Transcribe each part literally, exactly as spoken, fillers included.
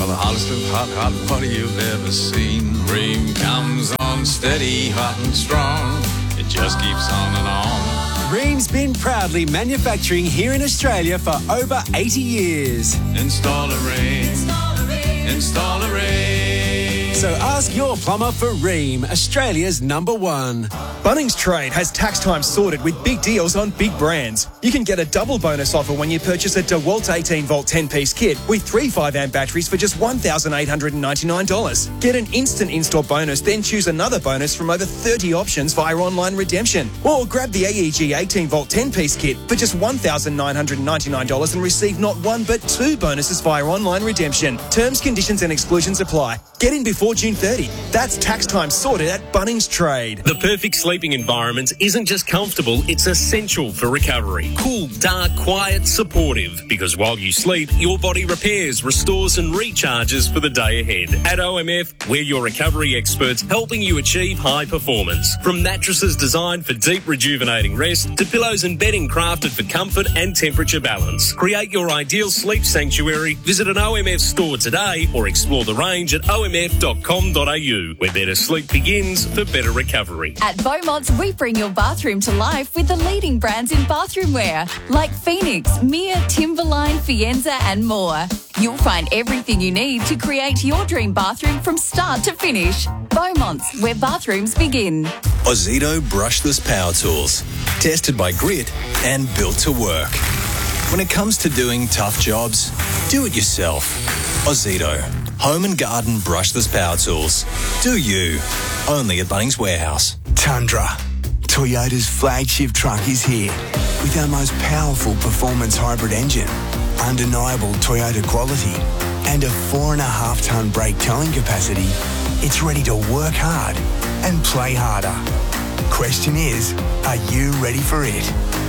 the hottest of hot, hot water you've ever seen. Ream comes on steady, hot and strong. It just keeps on and on. Ream's been proudly manufacturing here in Australia for over eighty years. Install a Ream. Install a Ream. Install a Ream. So ask your plumber for Ream, Australia's number one. Bunnings Trade has tax time sorted with big deals on big brands. You can get a double bonus offer when you purchase a DeWalt eighteen volt ten-piece kit with three five amp batteries for just one thousand eight hundred ninety-nine dollars. Get an instant install bonus, then choose another bonus from over thirty options via online redemption. Or grab the A E G eighteen volt ten-piece kit for just one thousand nine hundred ninety-nine dollars and receive not one but two bonuses via online redemption. Terms, conditions and exclusions apply. Get in before June thirtieth. That's tax time sorted at Bunnings Trade. The perfect sleeping environment isn't just comfortable, it's essential for recovery. Cool, dark, quiet, supportive. Because while you sleep, your body repairs, restores and recharges for the day ahead. At O M F, we're your recovery experts helping you achieve high performance. From mattresses designed for deep rejuvenating rest to pillows and bedding crafted for comfort and temperature balance. Create your ideal sleep sanctuary. Visit an O M F store today or explore the range at o m f dot com dot a u, where better sleep begins for better recovery. At Beaumont's, we bring your bathroom to life with the leading brands in bathroom wear, like Phoenix, Mia, Timberline, Fienza and more. You'll find everything you need to create your dream bathroom from start to finish. Beaumont's, where bathrooms begin. Ozito brushless power tools, tested by Grit and built to work. When it comes to doing tough jobs, do it yourself. Ozito, home and garden brushless power tools. Do you. Only at Bunnings Warehouse. Tundra, Toyota's flagship truck, is here with our most powerful performance hybrid engine, undeniable Toyota quality, and a four and a half tonne brake towing capacity. It's ready to work hard and play harder. Question is, are you ready for it?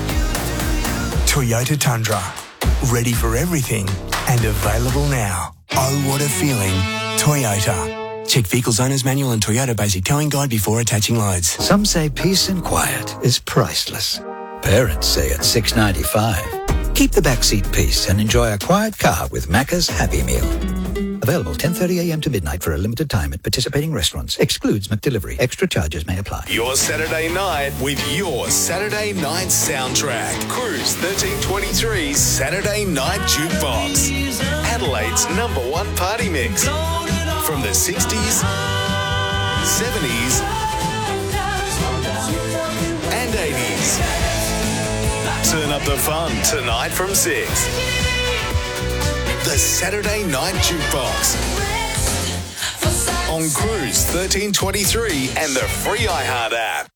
Toyota Tundra, ready for everything and available now. Oh, what a feeling. Toyota. Check Vehicles Owner's Manual and Toyota Basic Towing Guide before attaching loads. Some say peace and quiet is priceless. Parents say it's six dollars ninety-five. Keep the backseat peace and enjoy a quiet car with Macca's Happy Meal. Available ten thirty a m to midnight for a limited time at participating restaurants. Excludes McDelivery. Extra charges may apply. Your Saturday night with your Saturday night soundtrack. Cruise thirteen twenty-three's Saturday Night Jukebox. Adelaide's number one party mix. From the sixties, seventies, and eighties. Turn up the fun tonight from six. The Saturday Night Jukebox on Cruise thirteen twenty-three and the free iHeart app.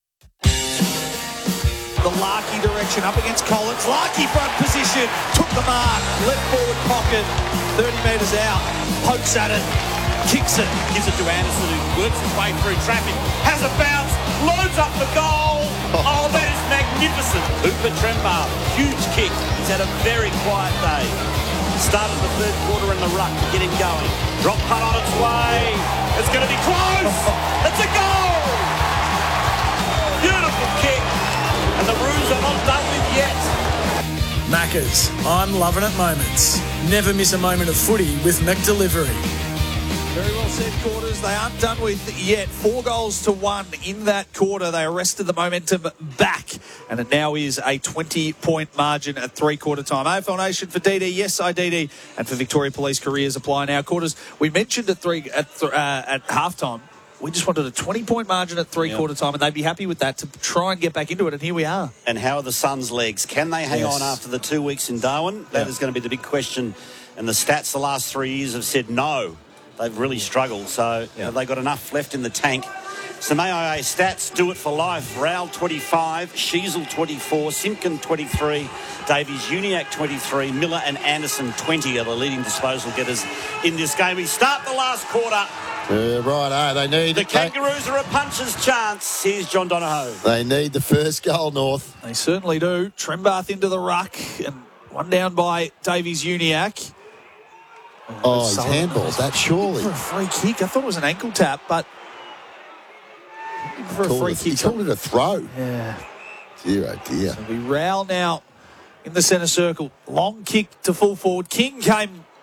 The Larkey direction up against Collins. Larkey front position, took the mark, left forward pocket, thirty metres out, pokes at it, kicks it, gives it to Anderson, who works his way through traffic, has a bounce, loads up the goal. Oh, that is magnificent. Hooper Trembar, huge kick. He's had a very quiet day. Started the third quarter in the ruck to get him going. Drop punt on its way. It's going to be close. It's a goal. Beautiful kick. And the Roos are not done with yet. Maccas, I'm loving it moments. Never miss a moment of footy with McDelivery. Very well said, Quarters. They aren't done with yet. Four goals to one in that quarter. They arrested the momentum back. And it now is a twenty-point margin at three-quarter time. A F L Nation for D D. Yes, I D D. And for Victoria Police careers apply now. Quarters, we mentioned at three at, th- uh, at halftime, we just wanted a twenty-point margin at three-quarter time, and they'd be happy with that to try and get back into it, and here we are. And how are the Suns' legs? Can they hang yes. on after the two weeks in Darwin? That yeah. is going to be the big question. And the stats the last three years have said no. They've really struggled, so yeah. have they got enough left in the tank? Some A I A stats do it for life. Rowell twenty-five, Sheasel twenty-four, Simpkin twenty-three, Davies Uniacke twenty-three, Miller and Anderson twenty are the leading disposal getters in this game. We start the last quarter. Uh, right, oh, they need... The Kangaroos they, are a puncher's chance. Here's John Donohoe. They need the first goal, North. They certainly do. Trembath into the ruck, and one down by Davies Uniacke. Oh, oh he's handballed that, surely. For a free kick. I thought it was an ankle tap, but... For a free it, kick. He called it a throw. Yeah. Dear, oh dear. So we Rowell now in the centre circle. Long kick to full forward. King came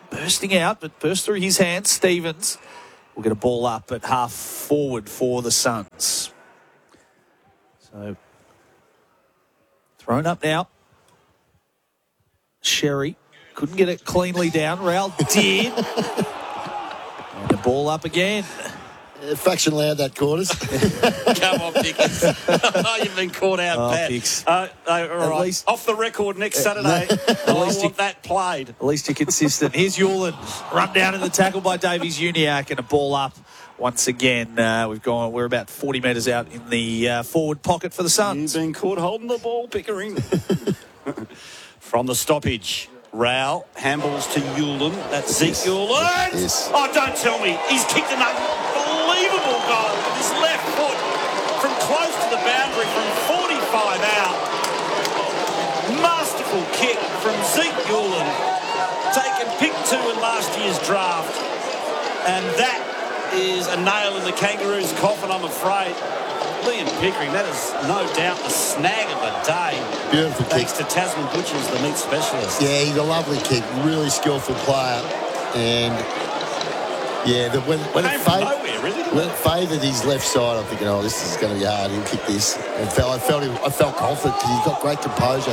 bursting out, but burst through his hands. Stevens will get a ball up at half forward for the Suns. So, thrown up now. Sherry couldn't get it cleanly down. Raul did. And the ball up again. Uh, faction loud, that quarters. Come on, Pickens. You've been caught out Oh, bad. Picks. Uh, uh, all At right. least- Off the record next Saturday. I least want you- that played. At least you're consistent. Here's Yulin. Run down in the tackle by Davies Uniacke and a ball up once again. Uh, we've gone. We're about forty metres out in the uh, forward pocket for the Suns. You've been caught holding the ball, Pickering. From the stoppage. Rao handballs to Yulin. That's Zeke Yulin. Yes. Oh, don't tell me. He's kicked an unbelievable goal with his left foot from close to the boundary from forty-five out. Masterful kick from Zeke Yulin. Taken pick two in last year's draft. And that is a nail in the Kangaroos' coffin, I'm afraid. Liam Pickering, that is no doubt the snag of the day. Beautiful kick. Thanks to Tasman Butchers, the meat specialist. Yeah, he's a lovely kick. Really skillful player. And, yeah, the, when, when, it Came from favoured, nowhere, really, didn't when it? it favoured his left side, I'm thinking, oh, this is going to be hard. He'll kick this. And felt, I, felt him, I felt confident because he's got great composure.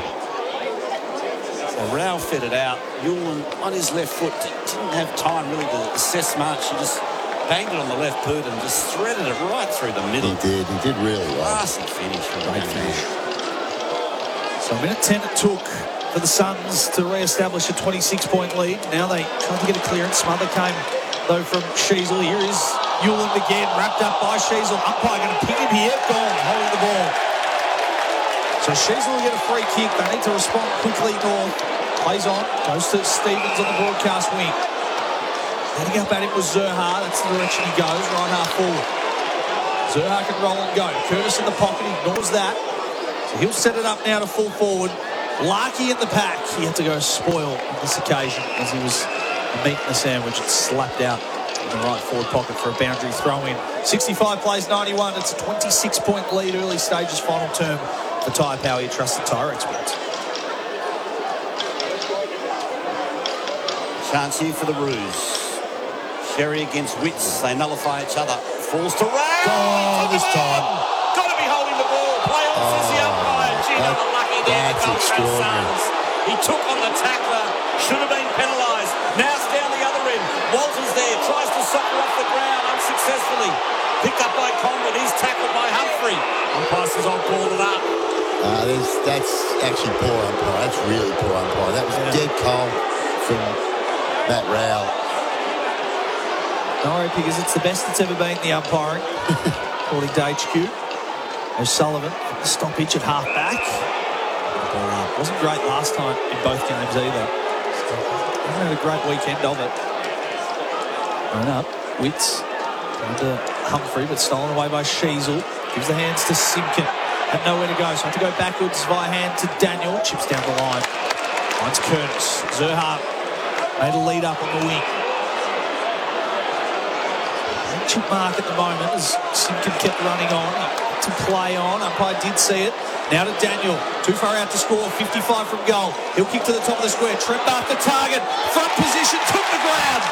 So Rao fed it out. Yulin on his left foot d- didn't have time really to assess much. He just banged it on the left boot and just threaded it right through the middle. He did. He did really well. Classy finish. Great finish. So a minute ten it took for the Suns to re-establish a twenty-six point lead. Now they tried to get a clearance. Smother came, though, from Sheasel. Here is Yulin again, wrapped up by Sheasel. Umpire going to pick him here. Gone, holding the ball. So Sheasel will get a free kick. They need to respond quickly. North plays on, goes to Stevens on the broadcast wing. Heading up at him was Zerha. That's the direction he goes, right half forward. Zerha can roll and go. Curtis in the pocket, ignores that. So he'll set it up now to full forward. Larkey in the pack. He had to go spoil on this occasion as he was meat in the sandwich. It slapped out in the right forward pocket for a boundary throw in. sixty-five plays ninety-one. It's a twenty-six point lead, early stages, final term for Tyre Power, your trusted tyre experts. Chance here for the Roos. Sherry against Witts. They nullify each other. Falls to Ray. Oh, this time. Got to be holding the ball. Play on, says the umpire. Gee, they were lucky there. that's The Gold Coast extraordinary. Suns. He took on the tackler. Should have been penalised. Now it's down the other end. Walters there. Tries to soccer off the ground unsuccessfully. Picked up by Condon. He's tackled by Humphrey. Umpire says, I'll ball it up. Uh, there's, that's actually poor umpire. That's really poor umpire. That was Yeah. dead cold from Matt Rowell. No worry, because it's the best it's ever been, the umpiring, according to H Q. O'Sullivan, the stoppage at half back. Ball up. Wasn't great last time in both games either. So, hasn't had a great weekend of it. Run up, Witts, down to Humphrey, but stolen away by Sheasel. Gives the hands to Simpkin. Had nowhere to go, so had to go backwards via hand to Daniel. Chips down the line. Finds Curtis. Zerha made a lead up on the wing. Chip mark at the moment as Simpkin kept running on to play on. Umpire did see it. Now to Daniel. Too far out to score. fifty-five from goal. He'll kick to the top of the square. Trent Barth the target. Front position. Took the ground.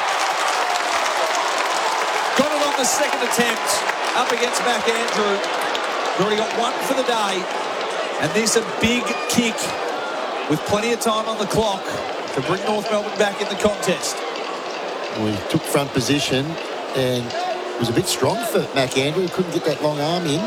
Got it on the second attempt. Up against Mac Andrew. Already got one for the day. And this a big kick with plenty of time on the clock to bring North Melbourne back in the contest. We took front position and it was a bit strong for Mac Andrew. He couldn't get that long arm in.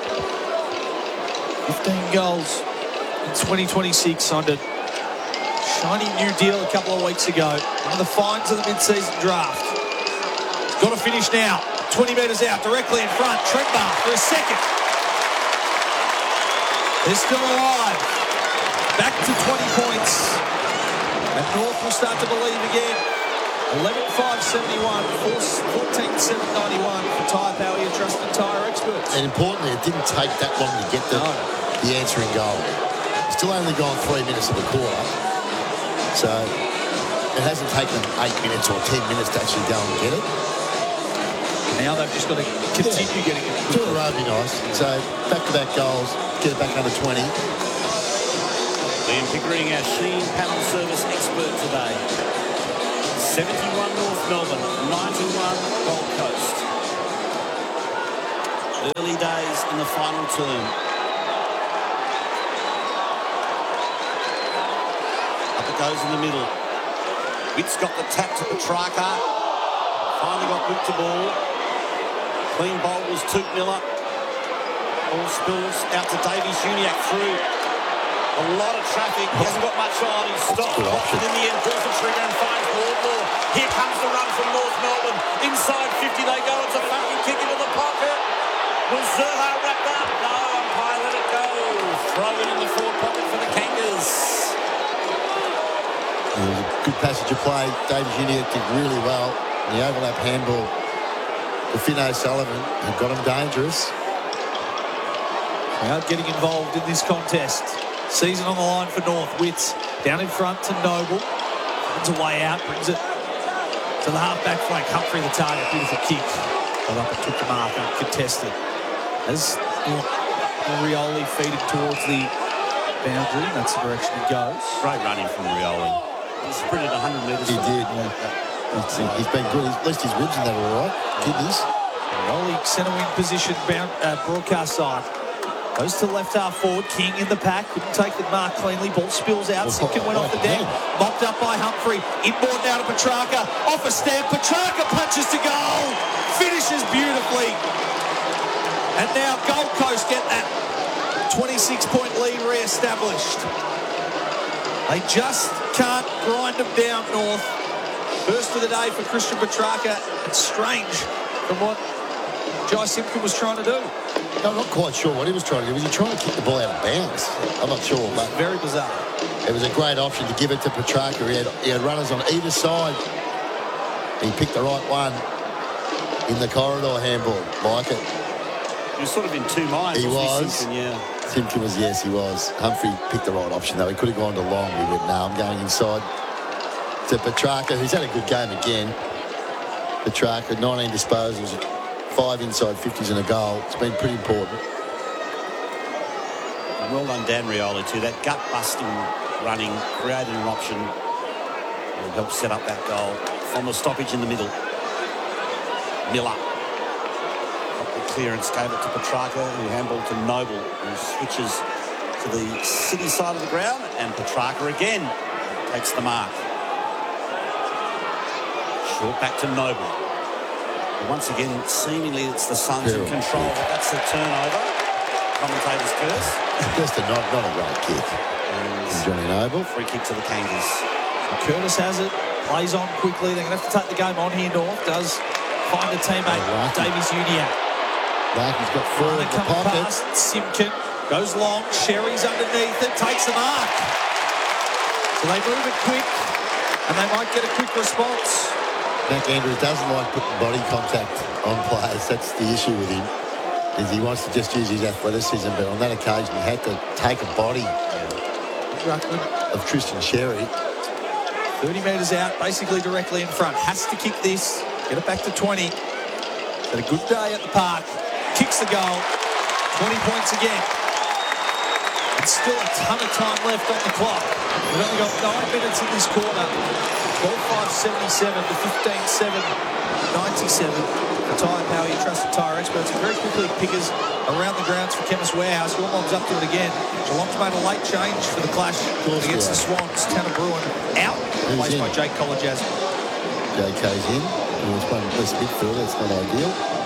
fifteen goals in twenty twenty-six. Signed a shiny new deal a couple of weeks ago. One of the finds of the mid-season draft. Got to finish now. twenty metres out, directly in front. Trent Barth for a second. They're still alive. Back to twenty points. And North will start to believe again. eleven five seventy-one, fourteen seven ninety-one for Tyre Power, your trusted tyre experts. And importantly, it didn't take that long to get the, No. the answering goal. Still only gone three minutes of the quarter. So it hasn't taken them eight minutes or ten minutes to actually go and get it. Now they've just got to continue Yeah. getting it. Two in a row would be nice. So back-to-back goals, get it back under twenty. Liam Pickering, our Sheen panel service expert today. seventy-one North Melbourne, ninety-one Gold Coast. Early days in the final term. Up it goes in the middle. Witt's got the tap to Petrarca. Finally got Witt to ball. Clean bowl was Toot Miller. Ball spills out to Davies Uniacke through. A lot of traffic. He hasn't got much on. He's stopped. Watson in the end pulls the trigger and finds Wardlaw. Here comes the run from North Melbourne. Inside fifty they go. It's a funky kick into the pocket. Was Zerha wrapped up? No, umpire let it go. Throw it in the forward pocket for the Kangas. It was a good passage of play. Davies Uniacke did really well. The overlap handball to Finn O'Sullivan and got him dangerous. Crowd getting involved in this contest. Season on the line for North. Witts down in front to Noble. Finds a way out, brings it to the half-back flank. Humphrey the target, beautiful kick. Got up and took the mark, uncontested. As Rioli feeding towards the boundary, that's the direction he goes. Great running from Rioli. He sprinted one hundred metres. He did, yeah. He's, he's been good. At least his ribs in that all right. Kidneys. Rioli centre wing position, bound, uh, broadcast side. Goes to left half forward. King in the pack. Couldn't take the mark cleanly. Ball spills out. Oh, Simpkin went oh, off the oh, deck. yeah. Mopped up by Humphrey. Inboard now to Petrarca. Off a stamp. Petrarca punches to goal. Finishes beautifully. And now Gold Coast get that twenty-six point lead re-established. They just can't grind them down, North. First of the day for Christian Petrarca. It's strange from what Jai Simpkin was trying to do. No, I'm not quite sure what he was trying to do. Was he trying to kick the ball out of bounds? I'm not sure, but very bizarre. It was a great option to give it to Petrarca. He had, he had runners on either side. He picked the right one in the corridor handball. Like it. He was sort of in two minds. He was. Simpkin, yeah. Simpkin was, yes, he was. Humphrey picked the right option, though. He could have gone to long. He went, no, I'm going inside to Petrarca, who's had a good game again. Petrarca, nineteen disposals, five inside fifties and a goal. It's been pretty important. And well done, Dan Rioli, too. That gut-busting running, created an option that helped set up that goal from the stoppage in the middle. Miller. Clearance gave it to Petrarca, who handballed to Noble, who switches to the city side of the ground, and Petrarca again takes the mark. Short back to Noble. And once again, seemingly it's the Suns in control, but that's a turnover. Commentator's curse. Just a not, not a great kick. And Johnny Noble. Free kick to the Kangas. So Curtis has it, plays on quickly. They're going to have to take the game on here, North. Does find a teammate, oh, Davies Uniacke. Larky's got four in the pocket. Past Simpkin goes long. Sherry's underneath it. Takes the mark. So they move it quick, and they might get a quick response. Mac Andrews doesn't like putting body contact on players. That's the issue with him. Is he wants to just use his athleticism, but on that occasion he had to take a body of Tristan Sherry. thirty metres out, basically directly in front. Has to kick this. Get it back to twenty. Had a good day at the park. Kicks the goal. twenty points again. And still a ton of time left on the clock. We've only got nine minutes in this quarter. twelve five seventy-seven to fifteen seven ninety-seven. The Tyre Power, your trusted tyre experts. And very quickly, pickers around the grounds for Chemist Warehouse. Your mom's up to it again. Geelong's made a late change for the clash against the Swans. Tanner Bruin out. Replaced by Jake Colajazz. J K's in. He was playing the best midfield. That's not ideal.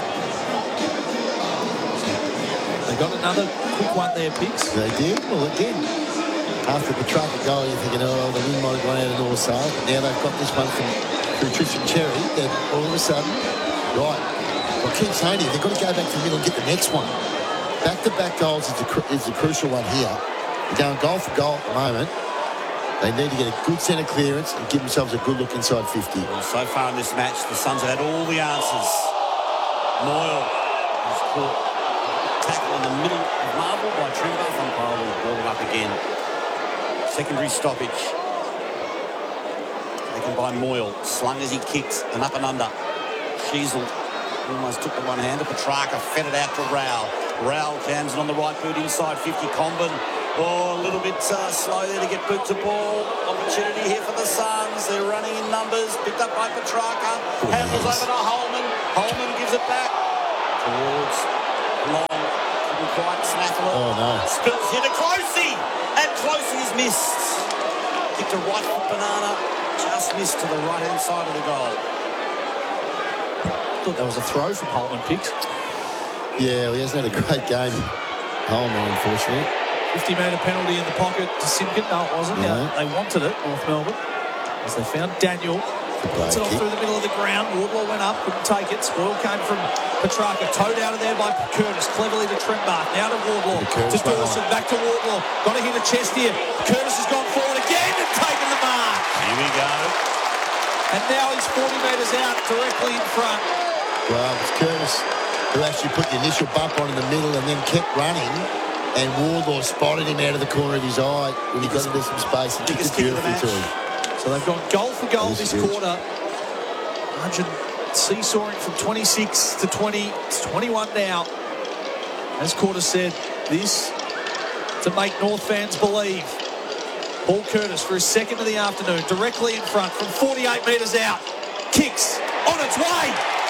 They got another quick one there, Picks. They did. Well, again, after the Petrarca goal, you're thinking, oh, the wind might have gone out of North Side. Now they've got this one from, from Tristan Cherry. Then all of a sudden, right, well, I keep saying here, they've got to go back to the middle and get the next one. Back-to-back goals is the, is the crucial one here. They're going goal for goal at the moment. They need to get a good centre clearance and give themselves a good look inside fifty. Well, so far in this match, the Suns have had all the answers. Moyle has caught tackle in the middle of Marvel by Trimber from Powell, who brought it up again. Secondary stoppage. Taken by Moyle. Slung as he kicked and up and under. Sheasel almost took the one-hander. Petrarca fed it out to Rowell. Rowell jams it on the right boot inside fifty. Comben Oh, a little bit uh, slow there to get boot to ball. Opportunity here for the Suns. They're running in numbers. Picked up by Petrarca. Handles over to Holman. Holman gives it back towards Long. Couldn't quite snaffle it. Oh, no. Spills here to Closey. And Closey is missed. Kicked a right foot banana. Just missed to the right-hand side of the goal. I thought that was a throw from Holman, Picks. Yeah, well, he hasn't had a great game. Holman, unfortunately. fifty metre penalty in the pocket to Simpkin. No, it wasn't. No. Yeah, they wanted it, North Melbourne, as they found Daniel. Puts it off through the middle of the ground. Wardlaw went up, couldn't take it. Spoil came from Petrarca. Towed out of there by Curtis. Cleverly to Trembarth. Now to Wardlaw. To Dawson. Back to Wardlaw. Got to hit a chest here. Curtis has gone forward again and taken the mark. Here we go. And now he's forty metres out, directly in front. Well, it was Curtis who actually put the initial bump on in the middle and then kept running. And Wardlaw spotted him out of the corner of his eye when he got into some space and kicked it beautifully to him. So they've gone goal for goal this huge. quarter. Arjun seesawing from twenty-six to twenty. It's twenty-one now. As Quarter said, this to make North fans believe. Paul Curtis for his second of the afternoon, directly in front from forty-eight metres out. Kicks on its way.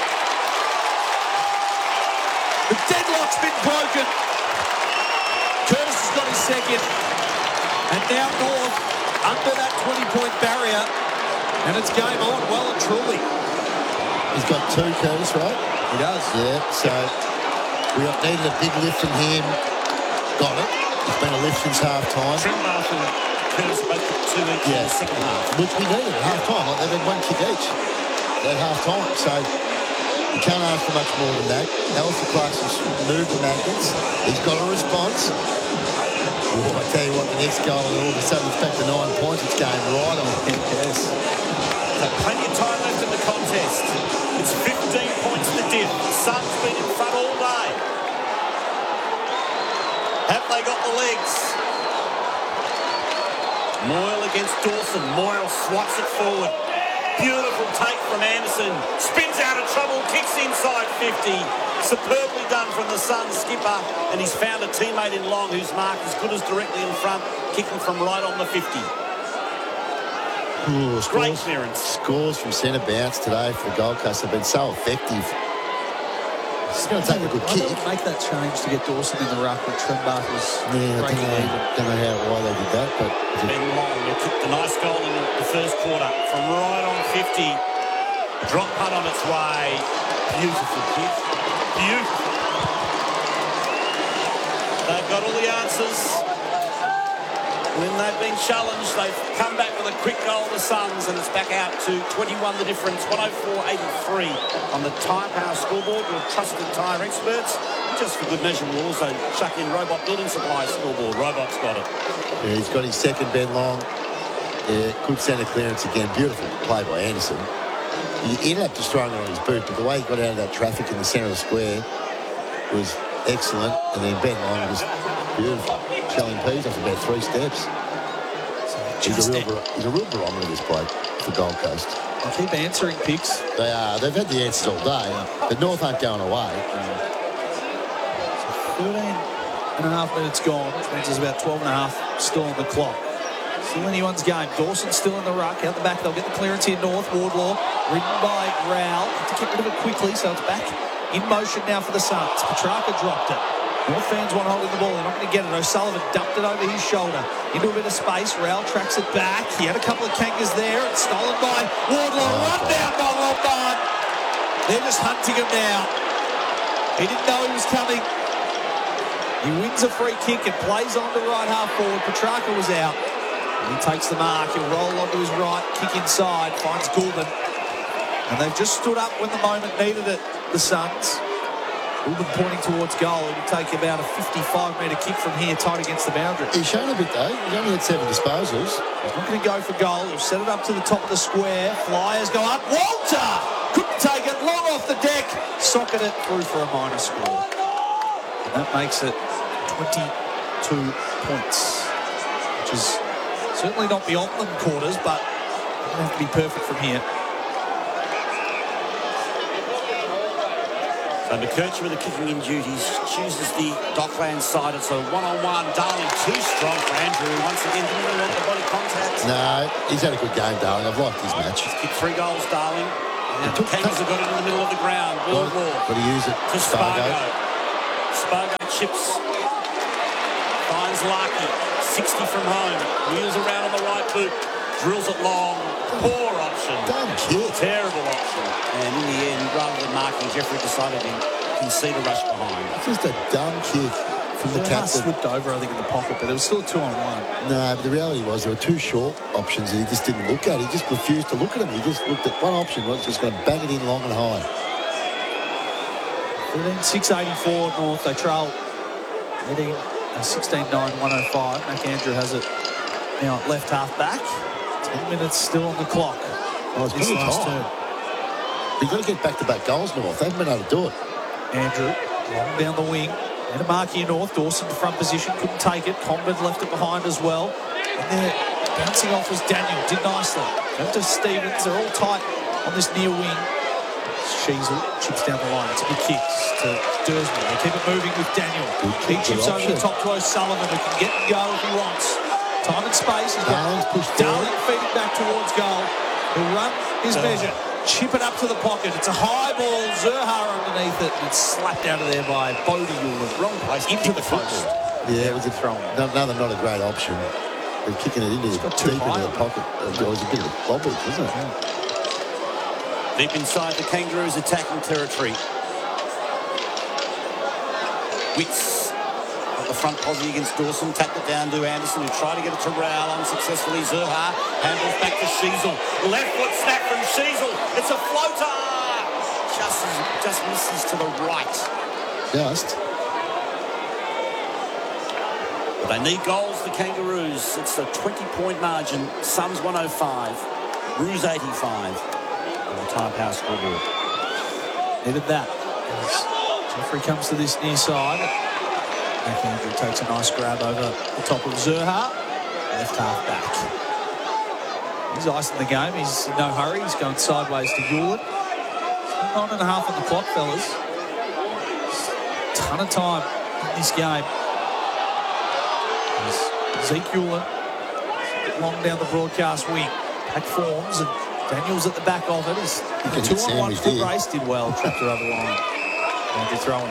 The deadlock's been broken. Curtis has got his second. And now North under that twenty-point barrier. And it's game on, well and truly. He's got two, Curtis, right? He does. Yeah, so we needed a big lift from him. Got it. It's been a lift since half-time. Trembarth and Curtis both got two each Yeah. in the second half. Which we needed at half-time. Like, they've had one kick each at half-time. So you can't ask for much more than that. Alistair Clarkson's moved the magnets. He's got a response. Oh, I tell you what, the next goal, and all of a sudden it's back to nine points. It's going right on. Yes. So plenty of time left in the contest. It's fifteen points the diff. The Suns been in front all day. Have they got the legs? Moyle against Dawson. Moyle swats it forward. Beautiful take from Anderson. Spins out of trouble, kicks inside fifty. Superbly done from the Suns skipper. And he's found a teammate in Long who's marked as good as directly in front, kicking from right on the fifty. Ooh, Great scores, clearance. Scores from centre bounce today for the Gold Coast have been so effective. It's going to take a good Why kick. did they make that change to get Dawson in the ruck when Trembarth was Yeah, I don't breaking know, even? don't know how, why they did that, but Ben Long who took the nice goal in the first quarter from right on fifty. Drop punt on its way. Beautiful kick. Beautiful. They've got all the answers. When they've been challenged, they've come back with a quick goal, the Suns, and it's back out to twenty-one the difference, one oh four eighty-three on the Tyre Power scoreboard. Your trusted tyre experts. Just for good measure, we'll also chuck in Robot Building Supply scoreboard. Robot's got it. yeah, he's got his second, Ben Long. Yeah, good centre clearance again. Beautiful play by Anderson. He ended up just throwing it on his boot, but the way he got out of that traffic in the centre of the square was excellent. And then Ben Long was beautiful. Shelling peas off about three steps. He's a, real, bar- he's a real barometer, this bloke, for Gold Coast. I keep answering picks. They are. They've had the answers all day, but North aren't going away. thirteen and a half minutes gone, which means there's about twelve and a half still on the clock. Still anyone's game. Dawson's still in the ruck. Out the back, they'll get the clearance here. North, Wardlaw, ridden by Rowell. Have to get rid of it quickly, so it's back in motion now for the Suns. Petrarca dropped it. North fans want holding the ball. They're not going to get it. O'Sullivan dumped it over his shoulder. Into a bit of space. Rowell tracks it back. He had a couple of kangas there. It's stolen by Wardlaw. Run down by Lombard. They're just hunting him now. He didn't know he was coming. He wins a free kick and plays on to right half forward. Petrarca was out. And he takes the mark. He'll roll onto his right, kick inside, finds Goulden. And they've just stood up when the moment needed it, the Suns. Goulden pointing towards goal. It'll take about a fifty-five metre kick from here, tight against the boundary. He's shown a bit, though. He's only had seven disposals. He's not going to go for goal. He'll set it up to the top of the square. Flyers go up. Walter! Couldn't take it. Long off the deck. Socket it through for a minor score. And that makes it twenty-two points, which is certainly not beyond them quarters, but doesn't have to be perfect from here. So McKercher with the kicking in duties chooses the Dockland side. It's a one-on-one. Darling too strong for Andrew. Once again, didn't really want the body contact. No, he's had a good game, Darling. I've liked his match. He's kicked three goals, Darling. And the Kangas have got it in the middle of the ground. World War. Got to use it. To Spargo. Spargo chips. Finds Larky. sixty from home. Wheels around on the right boot. Drills it long. Poor option. Dumb kick. Terrible option. And in the end, rather than marking, Jeffrey decided to concede a rush behind. Just a dumb kick from the yeah, captain. Slipped over, I think, in the pocket, but it was still two on one. No, but the reality was there were two short options that he just didn't look at. He just refused to look at them. He just looked at one option, was just going to bang it in long and high. thirteen six eighty-four North. They trail heading sixteen nine one oh five. McAndrew has it now at left half back. Ten minutes still on the clock. Oh, it's this last turn. You've got to get back-to-back goals, North. They haven't been able to do it. Andrew, long down the wing. And a mark here, North. Dawson to front position. Couldn't take it. Comben left it behind as well. And they're bouncing off was Daniel. Did nicely. Going to Stevens. They're all tight on this near wing. Sheasel chips down the line. It's a good kick to Dersman. They keep it moving with Daniel. He chips over the top to O'Sullivan, who can get and go if he wants. Time and space. He's got Darling feeding back towards goal. He'll run his measure. Chip it up to the pocket. It's a high ball. Zurhaar underneath it. And it's slapped out of there by Bodie. Wrong place. Into the post. Yeah, it was a throw. Another not a great option. They're kicking it into the, deep into the pocket. It was a bit of a bobble, wasn't it? Deep inside the Kangaroos' attacking territory. Wits at the front posse against Dawson. Tapped it down to Anderson, who tried to get it to Rowell unsuccessfully. Zurhaar handles back to Sheasel. Left foot snap from Sheasel. It's a floater. Just, just misses to the right. Just. But they need goals, the Kangaroos. It's a twenty-point margin. Suns one oh five. Roos eighty-five. On the Tyre Power scoreboard. Needed that. As Jeffrey comes to this near side. McAndrew takes a nice grab over the top of Zurhaar. Left half back. He's icing the game. He's in no hurry. He's going sideways to Hewlett. Nine and a half on the clock, fellas. Ton of time in this game. There's Zeke Hewlett long down the broadcast wing. Back forms, and Daniel's at the back of it. He's a two-on-one foot race. Did well. Trapped her over the line. Andrew throwing.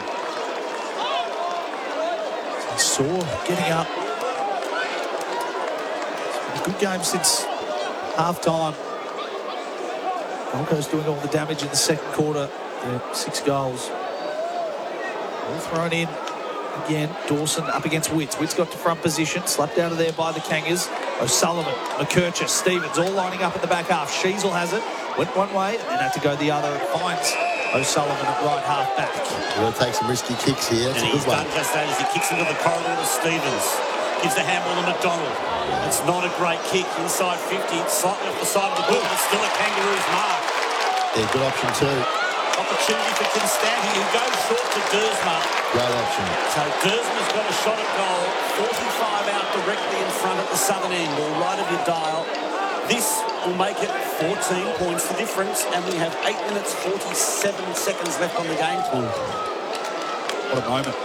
Saw getting up. It's been a good game since half-time. Broncos doing all the damage in the second quarter. They're six goals. All thrown in again. Dawson up against Witts. Witts got to front position. Slapped out of there by the Kangas. O'Sullivan, McKercher, Stevens all lining up in the back half. Sheasel has it. Went one way and then had to go the other. It finds O'Sullivan at right half back. We're going to take some risky kicks here. That's and a good he's one. done just that as he kicks into the corridor to Stevens. Gives the handball to McDonald. It's not a great kick inside fifty. It's slightly off the side of the boot, but still a Kangaroos mark. Yeah, good option too. Opportunity for Constanti, who goes short to Dersma. Great option. So Dersma's got a shot at goal. forty-five out directly in front at the southern end, or right of your dial. This will make it fourteen points the difference, and we have eight minutes forty-seven seconds left on the game clock. What a moment.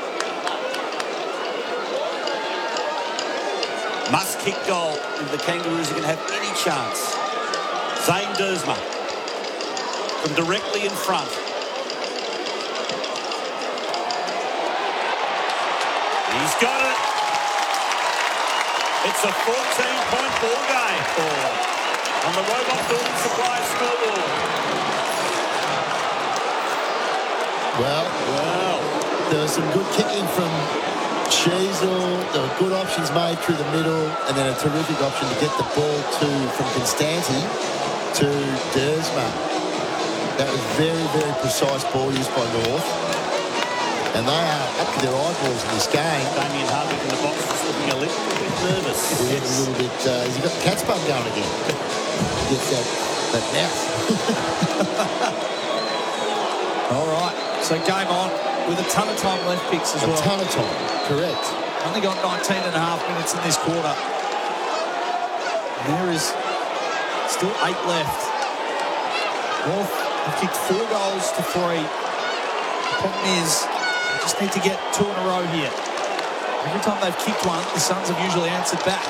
Must kick goal if the Kangaroos are going to have any chance. Zane Dersma from directly in front. He's got it. It's a fourteen-point ball game on the Robot Building Supply scoreboard. Well, wow. There was some good kicking from Sheasel. There were good options made through the middle, and then a terrific option to get the ball to from Constanti to Dersma. That was very, very precise ball used by North. And they are up to their eyeballs in this game. Damien Hardwick in the box is looking a little bit nervous. He's a little bit, uh, he's got the cat's bum going again. Gets that, that mouth. All right, so game on with a ton of time left, picks as a well. A ton of time, correct. Only got nineteen and a half minutes in this quarter. And there is still eight left. North have kicked four goals to three. The problem is, they just need to get two in a row here. Every time they've kicked one, the Suns have usually answered back.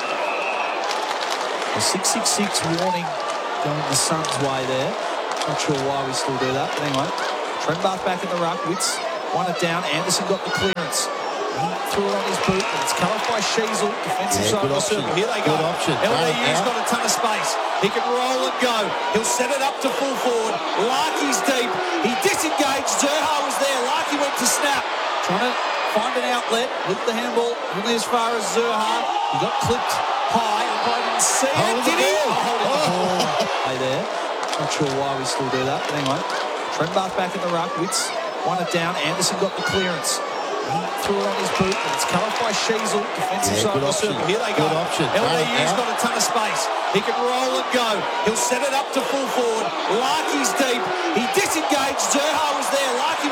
The six six six warning going the Suns' way there. Not sure why we still do that, but anyway. Trenbath back in the ruck. Witts won it down. Anderson got the clearance. He threw it on his boot, and it's cut off by Sheasel. Defensive Yeah, side of good the option. circle. Here they go. Good option. L D U's Out. got a ton of space. He can roll and go. He'll set it up to full forward. Larkey's deep. He disengaged. Zerha was there. Larkey went to snap. Trying to find an outlet. Looked the handball only as far as Zerha. He got clipped high. I didn't see it. Hold the Did he? ball. Oh, holding the ball. Hey there. Not sure why we still do that, but anyway. Trenbath back in the ruck. Witts won it down. Anderson got the clearance. He threw it on his boot, and it's cut off by Sheasel. Defensive Yeah, side of good the option. circle. Here they go. Good option. L D U's Out. got a ton of space. He can roll and go. He'll set it up to full forward. Larkey's deep. He disengaged. Zerha was there. Larkey